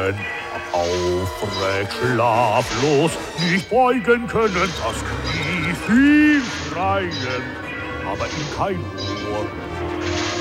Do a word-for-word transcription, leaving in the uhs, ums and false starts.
Beinen, aufrecht, schlaflos, nicht beugen können, das Knie viel schreien, aber ihm kein Ohr.